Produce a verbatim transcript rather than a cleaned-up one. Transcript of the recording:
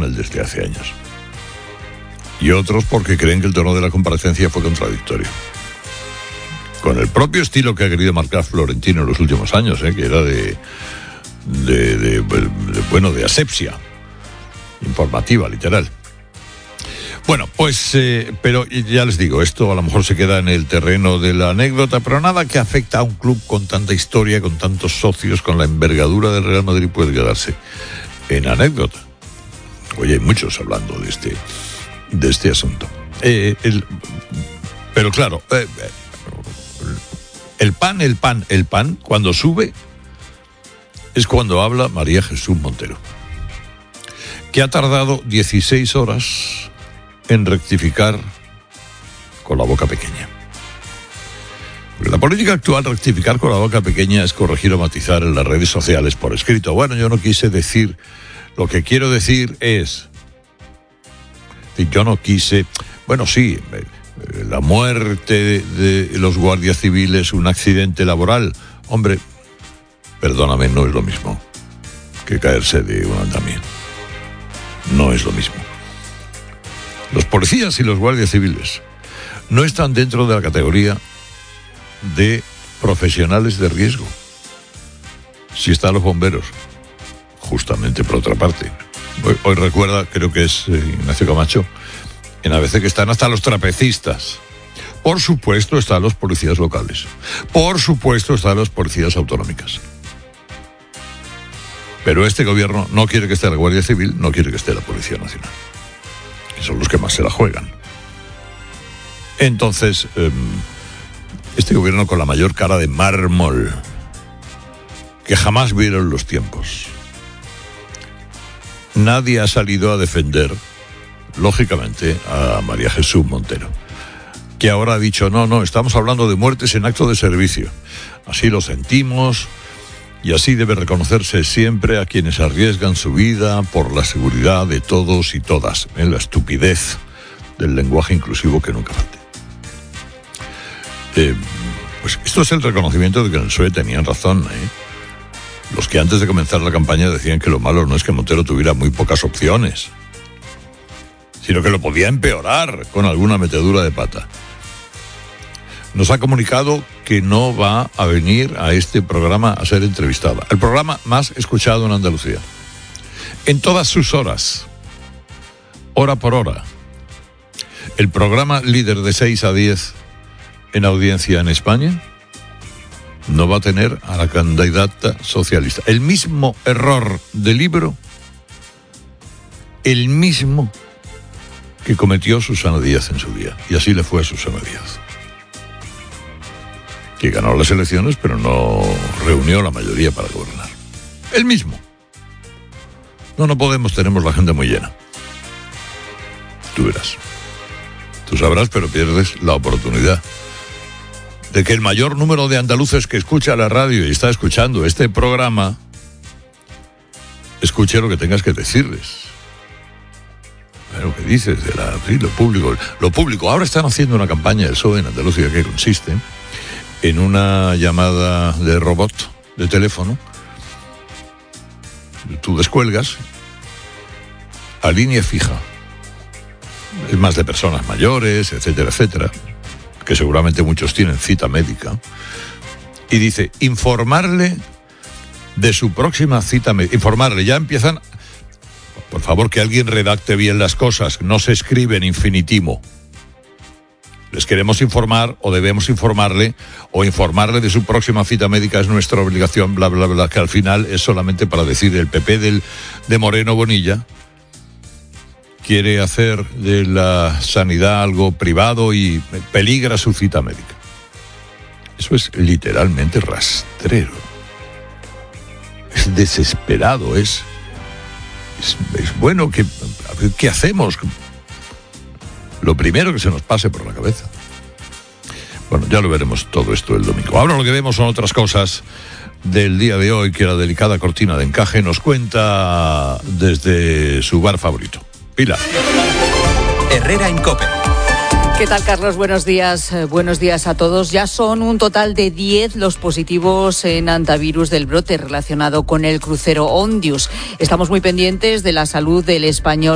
él desde hace años. Y otros porque creen que el tono de la comparecencia fue contradictorio. Con el propio estilo que ha querido marcar Florentino en los últimos años, ¿eh? que era de, de, de, de, de, bueno, de asepsia informativa, literal. Bueno, pues, eh, pero ya les digo, esto a lo mejor se queda en el terreno de la anécdota, pero nada que afecta a un club con tanta historia, con tantos socios, con la envergadura del Real Madrid puede quedarse en anécdota. Oye, hay muchos hablando de este, de este asunto. Eh, el, pero claro, eh, el pan, el pan, el pan, cuando sube, es cuando habla María Jesús Montero, que ha tardado dieciséis horas en rectificar con la boca pequeña. Porque la política actual, rectificar con la boca pequeña es corregir o matizar en las redes sociales por escrito. Bueno, yo no quise decir, lo que quiero decir es, yo no quise, bueno, sí, la muerte de, de los guardias civiles, un accidente laboral, hombre, perdóname, no es lo mismo que caerse de un andamio. No es lo mismo. Los policías y los guardias civiles no están dentro de la categoría de profesionales de riesgo. Sí están los bomberos, justamente por otra parte. Hoy, hoy recuerda, creo que es eh, Ignacio Camacho, en A B C, que están hasta los trapecistas. Por supuesto están los policías locales. Por supuesto están las policías autonómicas. Pero este gobierno no quiere que esté la Guardia Civil, no quiere que esté la Policía Nacional. Que son los que más se la juegan. Entonces, eh, este gobierno con la mayor cara de mármol que jamás vieron los tiempos. Nadie ha salido a defender, lógicamente, a María Jesús Montero, que ahora ha dicho, no, no, estamos hablando de muertes en acto de servicio. Así lo sentimos y así debe reconocerse siempre a quienes arriesgan su vida por la seguridad de todos y todas. ¿Eh? La estupidez del lenguaje inclusivo que nunca falte. Eh, pues esto es el reconocimiento de que en el P S O E tenían razón, ¿eh? Los que antes de comenzar la campaña decían que lo malo no es que Montero tuviera muy pocas opciones, sino que lo podía empeorar con alguna metedura de pata. Nos ha comunicado que no va a venir a este programa a ser entrevistada. El programa más escuchado en Andalucía. En todas sus horas. Hora por hora. El programa líder de seis a diez en audiencia en España no va a tener a la candidata socialista. El mismo error de libro, el mismo que cometió Susana Díaz en su día. Y así le fue a Susana Díaz, que ganó las elecciones, pero no reunió la mayoría para gobernar. El mismo. No, no podemos, tenemos la agenda muy llena. Tú verás. Tú sabrás, pero pierdes la oportunidad de que el mayor número de andaluces que escucha la radio y está escuchando este programa escuche lo que tengas que decirles. Lo que dices de la, sí, lo público. Lo público. Ahora están haciendo una campaña del P S O E en Andalucía que consiste en una llamada de robot de teléfono. Tú descuelgas a línea fija. Es más de personas mayores, etcétera, etcétera, que seguramente muchos tienen cita médica. Y dice, informarle de su próxima cita médica. Informarle, ya empiezan... Por favor, que alguien redacte bien las cosas. No se escribe en infinitivo. Les queremos informar o debemos informarle o informarle de su próxima cita médica es nuestra obligación, bla, bla, bla, que al final es solamente para decir el P P del, de Moreno Bonilla quiere hacer de la sanidad algo privado y peligra su cita médica. Eso es literalmente rastrero. Es desesperado, es... Es, es bueno que... ¿Qué hacemos? Lo primero que se nos pase por la cabeza. Bueno, ya lo veremos todo esto el domingo. Ahora lo que vemos son otras cosas del día de hoy que la delicada cortina de encaje nos cuenta desde su bar favorito. Pilar. Herrera en COPE. ¿Qué tal, Carlos? Buenos días. Eh, buenos días a todos. Ya son un total de diez los positivos en antivirus del brote relacionado con el crucero Ondius. Estamos muy pendientes de la salud del español